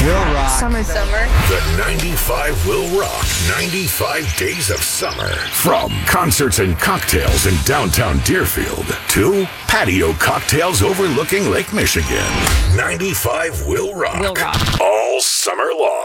Will rock. Summer. The 95 will rock 95 days of summer. From concerts and cocktails in downtown Deerfield to patio cocktails overlooking Lake Michigan. 95 will rock. Will rock. All summer long.